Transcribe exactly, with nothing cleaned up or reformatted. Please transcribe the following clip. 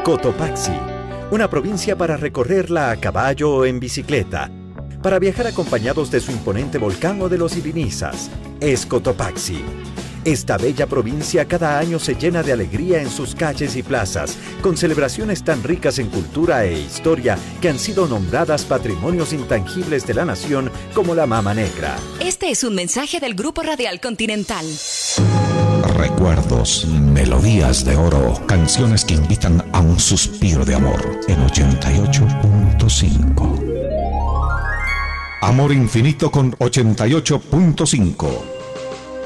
Cotopaxi, una provincia para recorrerla a caballo o en bicicleta, para viajar acompañados de su imponente volcán o de los Irinizas, es Cotopaxi. Esta bella provincia cada año se llena de alegría en sus calles y plazas, con celebraciones tan ricas en cultura e historia que han sido nombradas patrimonios intangibles de la nación como la Mama Negra. Este es un mensaje del Grupo Radial Continental. Recuerdos, melodías de oro, canciones que invitan a un suspiro de amor en ochenta y ocho punto cinco. Amor infinito con ochenta y ocho punto cinco.